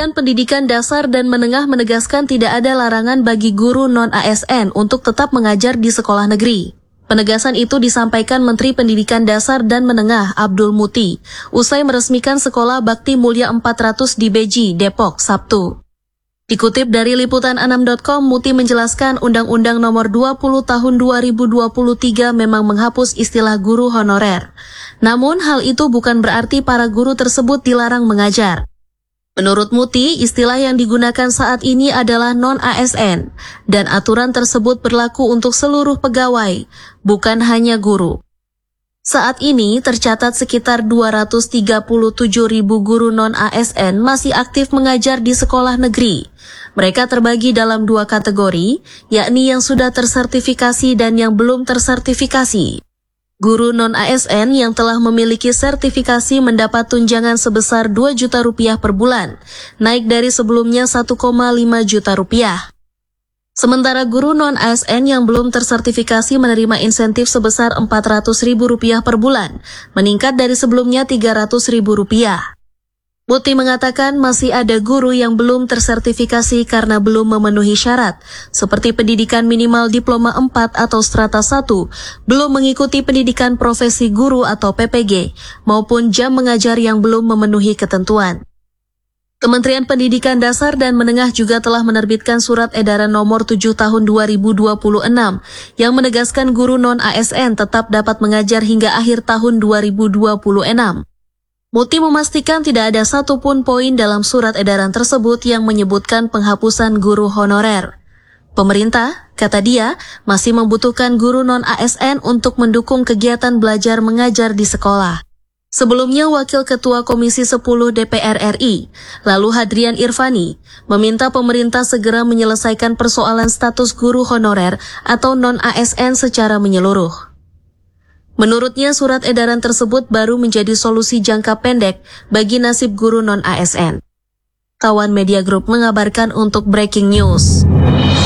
Kementerian Pendidikan Dasar dan Menengah menegaskan tidak ada larangan bagi guru non-ASN untuk tetap mengajar di sekolah negeri. Penegasan itu disampaikan Menteri Pendidikan Dasar dan Menengah Abdul Muti usai meresmikan Sekolah Bakti Mulia 400 di Beji, Depok, Sabtu. Dikutip dari liputan6.com, Muti menjelaskan Undang-Undang Nomor 20 Tahun 2023 memang menghapus istilah guru honorer. Namun hal itu bukan berarti para guru tersebut dilarang mengajar. Menurut Muti, istilah yang digunakan saat ini adalah non-ASN, dan aturan tersebut berlaku untuk seluruh pegawai, bukan hanya guru. Saat ini tercatat sekitar 237.000 guru non-ASN masih aktif mengajar di sekolah negeri. Mereka terbagi dalam dua kategori, yakni yang sudah tersertifikasi dan yang belum tersertifikasi. Guru non-ASN yang telah memiliki sertifikasi mendapat tunjangan sebesar Rp2 juta per bulan, naik dari sebelumnya Rp1,5 juta. Sementara guru non-ASN yang belum tersertifikasi menerima insentif sebesar Rp400.000 per bulan, meningkat dari sebelumnya Rp300.000. Muti mengatakan masih ada guru yang belum tersertifikasi karena belum memenuhi syarat, seperti pendidikan minimal diploma 4 atau strata 1, belum mengikuti pendidikan profesi guru atau PPG, maupun jam mengajar yang belum memenuhi ketentuan. Kementerian Pendidikan Dasar dan Menengah juga telah menerbitkan Surat Edaran Nomor 7 Tahun 2026 yang menegaskan guru non-ASN tetap dapat mengajar hingga akhir tahun 2026. Muti memastikan tidak ada satupun poin dalam surat edaran tersebut yang menyebutkan penghapusan guru honorer. Pemerintah, kata dia, masih membutuhkan guru non-ASN untuk mendukung kegiatan belajar mengajar di sekolah. Sebelumnya, Wakil Ketua Komisi 10 DPR RI, lalu Hadrian Irvani, meminta pemerintah segera menyelesaikan persoalan status guru honorer atau non-ASN secara menyeluruh. Menurutnya, surat edaran tersebut baru menjadi solusi jangka pendek bagi nasib guru non-ASN. Kawan Media Group mengabarkan untuk Breaking News.